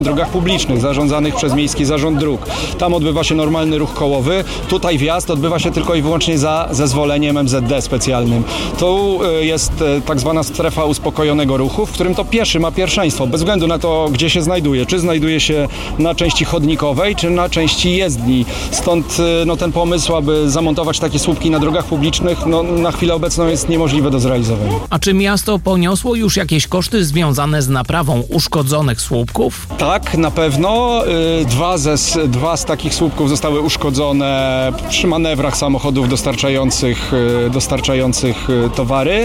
drogach publicznych zarządzanych przez Miejski Zarząd Dróg. Tam odbywa się normalny ruch kołowy. Tutaj wjazd odbywa się tylko i wyłącznie za zezwoleniem MZD specjalnym. Tu jest tak zwana strefa uspokojonego ruchu, w którym to pieszy ma pierwszeństwo, bez względu na to, gdzie się znajduje. Czy znajduje się na części chodnikowej, czy na części jezdni. Stąd ten pomysł, aby zamontować takie słupki na drogach publicznych, na chwilę obecną jest niemożliwe do zrealizowania. A czy miasto poniosło już jakieś koszty związane z naprawą uszkodzonych słupków? Tak, na pewno. Dwa z takich słupków zostały uszkodzone przy manewrach samochodów dostarczających towary.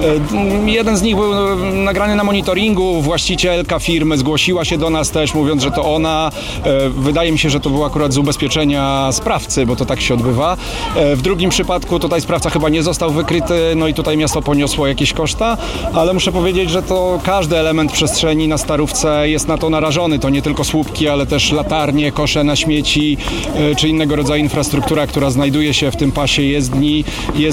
Jeden z nich był nagrany na monitoringu. Właścicielka firmy zgłosiła się do nas też, mówiąc, że to ona. Wydaje mi się, że to było akurat z ubezpieczenia sprawcy, bo to tak się odbywa. W drugim przypadku tutaj sprawca chyba nie został wykryty, i tutaj miasto poniosło jakieś koszta, ale muszę powiedzieć, że to każdy element przestrzeni na Starówce jest na to narażony. To nie tylko słupki, ale też latarnie, kosze na śmieci, czy innego rodzaju infrastruktura, która znajduje się w tym pasie jezdni,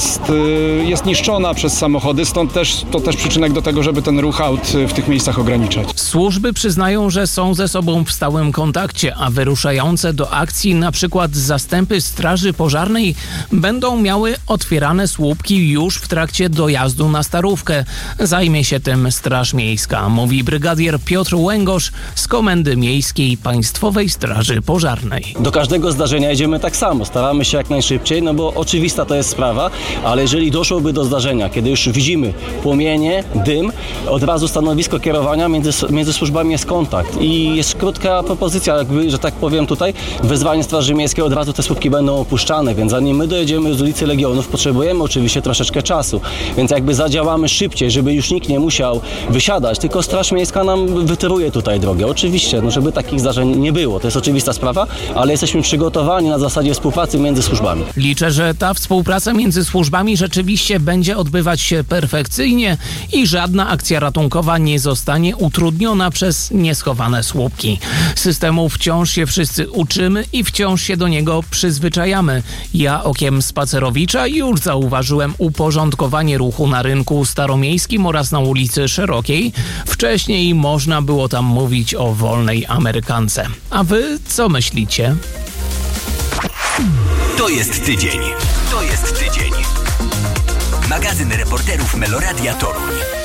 jest niszczona przez samochody, stąd to też przyczynek do tego, żeby ten ruch aut w tych miejscach ograniczać. Służby przyznają, że są ze sobą w stałym kontakcie, a wyruszające do akcji na przykład zastępy Straży Pożarnej będą miały otwierane słupki już w trakcie dojazdu na Starówkę. Zajmie się tym Straż Miejska, mówi brygadier Piotr Łęgosz z Komendy Miejskiej Państwowej Straży Pożarnej. Do każdego zdarzenia jedziemy tak samo. Staramy się jak najszybciej, bo oczywista to jest sprawa, ale jeżeli doszłoby do zdarzenia, kiedy już widzimy płomienie, dym, od razu stanowisko kierowania między służbami jest kontakt i jest krótka propozycja, że tak powiem tutaj, wezwanie Straży Miejskiej, od razu te słupki będą opuszczane, więc zanim my dojedziemy z ulicy Legionów, potrzebujemy oczywiście troszeczkę czasu, więc zadziałamy szybciej, żeby już nikt nie musiał wysiadać, tylko Straż Miejska nam wytyruje tutaj drogę. Oczywiście, żeby takich zdarzeń nie było, to jest oczywista sprawa, ale jesteśmy przygotowani na zasadzie współpracy między służbami. Liczę, że ta współpraca między służbami rzeczywiście będzie odbywać się perfekcyjnie i żadna akcja ratunkowa nie zostanie utrudniona przez nieschowane słupki. Systemu wciąż się wszyscy uczymy i wciąż się do niego przyzwyczajamy. Ja okiem spacerowicza już zauważyłem uporządkowanie ruchu na rynku staromiejskim oraz na ulicy Szerokiej. Wcześniej można było tam mówić o wolnej Amerykance. A wy co myślicie? To jest tydzień. Magazyn reporterów Meloradia Toruń.